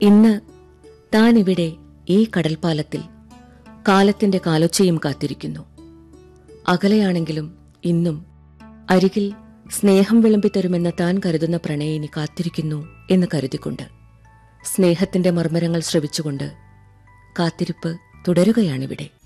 ഇന്ന് താനിവിടെ ഈ കടൽപ്പാലത്തിൽ കാലത്തിന്റെ കാലൊച്ചയും കാത്തിരിക്കുന്നു. അകലെയാണെങ്കിലും ഇന്നും അരികിൽ സ്നേഹം വിളമ്പിത്തരുമെന്ന് താൻ കരുതുന്ന പ്രണയിനി കാത്തിരിക്കുന്നു എന്ന് കരുതിക്കൊണ്ട്, സ്നേഹത്തിന്റെ മർമ്മരങ്ങൾ ശ്രവിച്ചുകൊണ്ട് കാത്തിരിപ്പ് തുടരുകയാണിവിടെ.